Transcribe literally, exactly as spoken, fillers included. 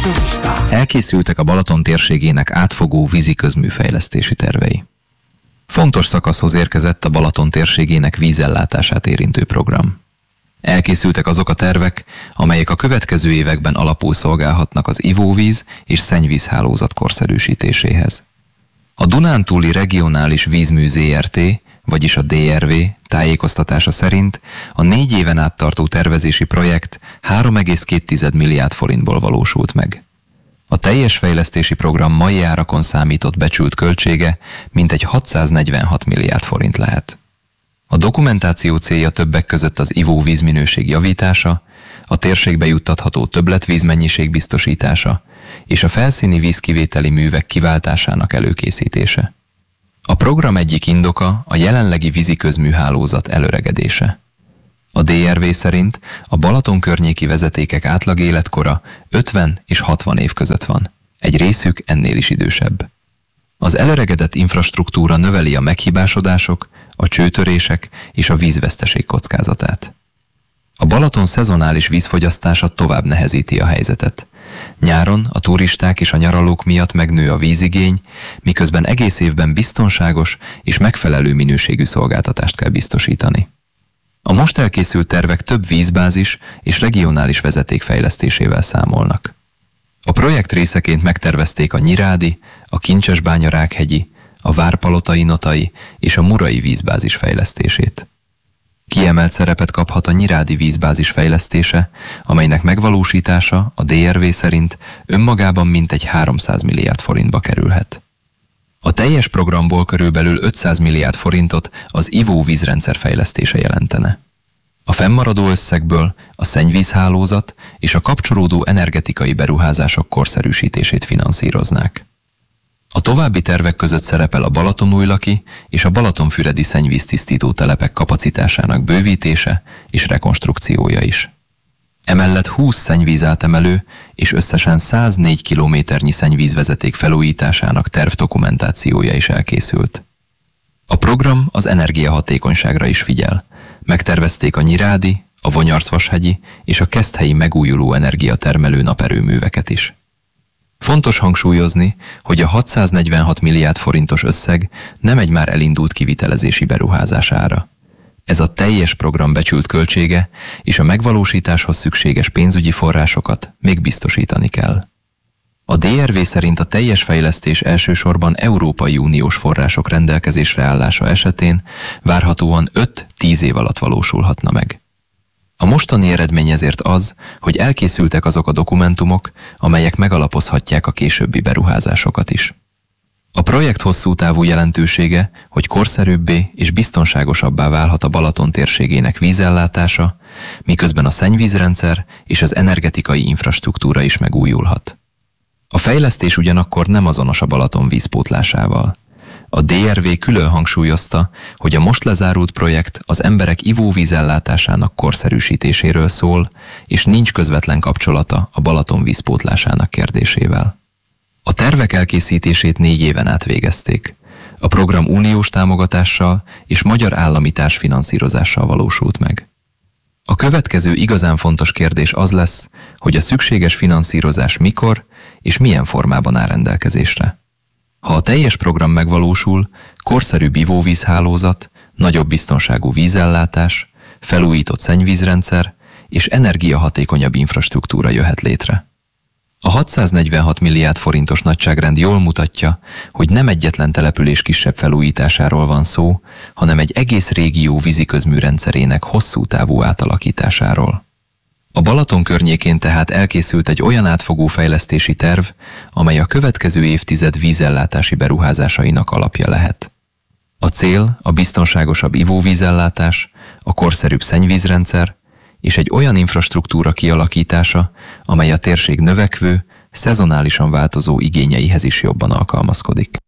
Elkészültek a Balaton térségének átfogó víziközműfejlesztési tervei. Fontos szakaszhoz érkezett a Balaton térségének vízellátását érintő program. Elkészültek azok a tervek, amelyek a következő években alapul szolgálhatnak az ivóvíz és szennyvízhálózat korszerűsítéséhez. A Dunántúli Regionális Vízmű zé er té, vagyis a dé er vé tájékoztatása szerint a négy éven át tartó tervezési projekt három egész két milliárd forintból valósult meg. A teljes fejlesztési program mai árakon számított becsült költsége mintegy hatszáznegyvenhat milliárd forint lehet. A dokumentáció célja többek között az ivóvíz minőség javítása, a térségbe juttatható többletvízmennyiség biztosítása és a felszíni vízkivételi művek kiváltásának előkészítése. A program egyik indoka a jelenlegi víziközműhálózat elöregedése. A dé er vé szerint a Balaton környéki vezetékek átlag életkora ötven és hatvan év között van, egy részük ennél is idősebb. Az elöregedett infrastruktúra növeli a meghibásodások, a csőtörések és a vízveszteség kockázatát. A Balaton szezonális vízfogyasztása tovább nehezíti a helyzetet. Nyáron a turisták és a nyaralók miatt megnő a vízigény, miközben egész évben biztonságos és megfelelő minőségű szolgáltatást kell biztosítani. A most elkészült tervek több vízbázis és regionális vezeték fejlesztésével számolnak. A projekt részeként megtervezték a Nyirádi, a Kincsesbánya-Rákhegyi, a Várpalotai-Notai és a Murai vízbázis fejlesztését. Kiemelt szerepet kaphat a Nyirádi vízbázis fejlesztése, amelynek megvalósítása a dé er vé szerint önmagában mintegy háromszáz milliárd forintba kerülhet. A teljes programból körülbelül ötszáz milliárd forintot az ivóvízrendszer fejlesztése jelentene. A fennmaradó összegből a szennyvízhálózat és a kapcsolódó energetikai beruházások korszerűsítését finanszíroznák. A további tervek között szerepel a Balatonújlaki és a balatonfüredi szennyvíztisztító telepek kapacitásának bővítése és rekonstrukciója is. Emellett húsz szennyvízátemelő és összesen száznégy kilométernyi szennyvízvezeték felújításának tervdokumentációja is elkészült. A program az energiahatékonyságra is figyel. Megtervezték a Nyirádi, a Vonyarcvashegyi és a Keszthelyi megújuló energiatermelő naperőműveket is. Fontos hangsúlyozni, hogy a hatszáznegyvenhat milliárd forintos összeg nem egy már elindult kivitelezési beruházás ára. Ez a teljes program becsült költsége, és a megvalósításhoz szükséges pénzügyi forrásokat még biztosítani kell. A dé er vé szerint a teljes fejlesztés elsősorban Európai Uniós források rendelkezésre állása esetén várhatóan öt-tíz év alatt valósulhatna meg. A mostani eredmény ezért az, hogy elkészültek azok a dokumentumok, amelyek megalapozhatják a későbbi beruházásokat is. A projekt hosszú távú jelentősége, hogy korszerűbbé és biztonságosabbá válhat a Balaton térségének vízellátása, miközben a szennyvízrendszer és az energetikai infrastruktúra is megújulhat. A fejlesztés ugyanakkor nem azonos a Balaton vízpótlásával. A dé er vé külön hangsúlyozta, hogy a most lezárult projekt az emberek ivóvízellátásának korszerűsítéséről szól, és nincs közvetlen kapcsolata a Balaton vízpótlásának kérdésével. A tervek elkészítését négy éven át végezték. A program uniós támogatással és magyar állami társfinanszírozással valósult meg. A következő igazán fontos kérdés az lesz, hogy a szükséges finanszírozás mikor és milyen formában áll rendelkezésre. Ha a teljes program megvalósul, korszerűbb ivóvízhálózat, nagyobb biztonságú vízellátás, felújított szennyvízrendszer és energiahatékonyabb infrastruktúra jöhet létre. A hatszáznegyvenhat milliárd forintos nagyságrend jól mutatja, hogy nem egyetlen település kisebb felújításáról van szó, hanem egy egész régió víziközműrendszerének hosszú távú átalakításáról. A Balaton környékén tehát elkészült egy olyan átfogó fejlesztési terv, amely a következő évtized vízellátási beruházásainak alapja lehet. A cél a biztonságosabb ivóvízellátás, a korszerűbb szennyvízrendszer és egy olyan infrastruktúra kialakítása, amely a térség növekvő, szezonálisan változó igényeihez is jobban alkalmazkodik.